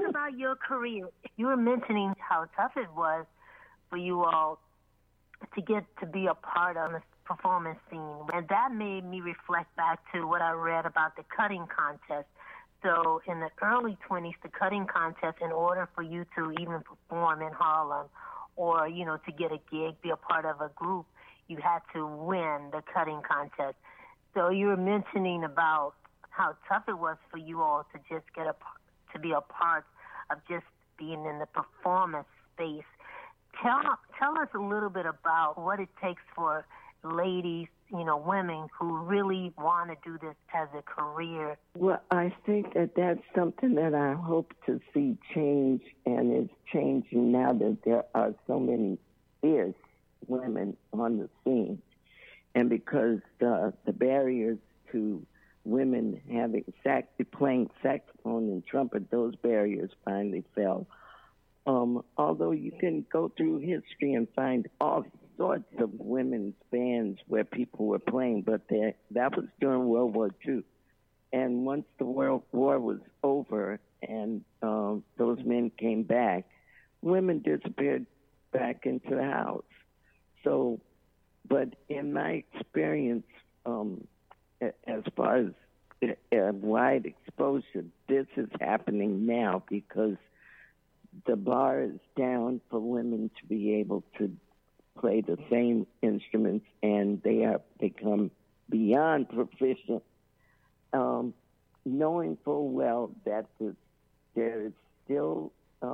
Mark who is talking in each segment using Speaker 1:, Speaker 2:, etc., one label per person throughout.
Speaker 1: about your career. You were mentioning how tough it was for you all to get to be a part of the performance scene. And that made me reflect back to what I read about the cutting contest. So in the early 20s, the cutting contest, in order for you to even perform in Harlem or, to get a gig, be a part of a group, you had to win the cutting contest. So you were mentioning about how tough it was for you all to just to be a part of just being in the performance space. Tell us a little bit about what it takes for ladies, women who really want to do this as a career.
Speaker 2: Well, I think that that's something that I hope to see change, and it's changing now that there are so many fierce women on the scene. And because the barriers to women playing saxophone and trumpet, those barriers finally fell. Although you can go through history and find all sorts of women's bands where people were playing, but that was during World War II. And once the World War was over and those men came back, women disappeared back into the house. So, but in my experience, as far as wide exposure, this is happening now because the bar is down for women to be able to play the same instruments, and they have become beyond proficient, knowing full well that there is still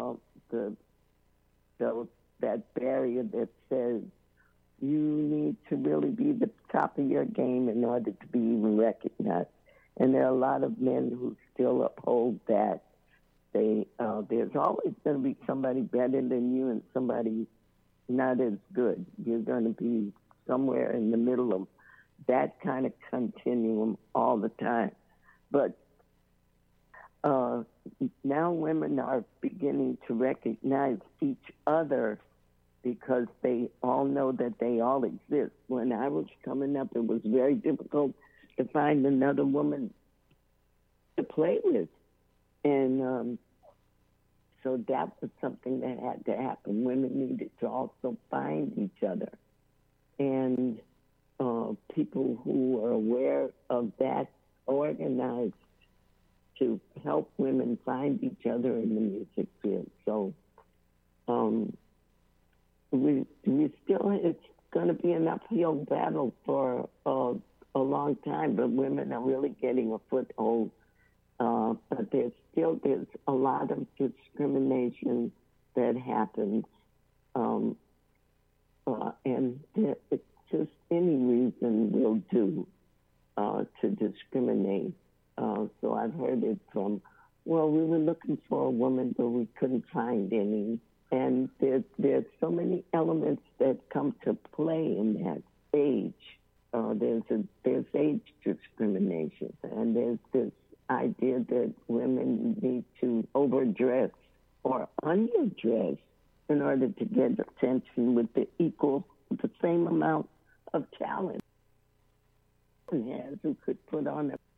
Speaker 2: that barrier that says you need to really be the top of your game in order to be even recognized. And there are a lot of men who still uphold that. There's always going to be somebody better than you and somebody not as good. You're going to be somewhere in the middle of that kind of continuum all the time. But now women are beginning to recognize each other because they all know that they all exist. When I was coming up, it was very difficult to find another woman to play with. And so that was something that had to happen. Women needed to also find each other. And people who are aware of that organized to help women find each other in the music field. So it's going to be an uphill battle for a long time, but women are really getting a foothold. But there's a lot of discrimination that happens, and it's just any reason will do to discriminate. So I've heard it from, well, we were looking for a woman, but we couldn't find any. And there's so many elements that come to play in that age. There's age discrimination, and there's this idea that women need to overdress or underdress in order to get attention with the same amount of talent. Who could put on a